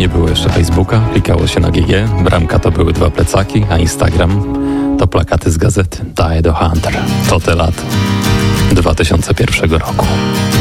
nie było jeszcze Facebooka, klikało się na GG, bramka to były 2 plecaki, a Instagram to plakaty z gazety Die the Hunter. To te lata 2001 roku.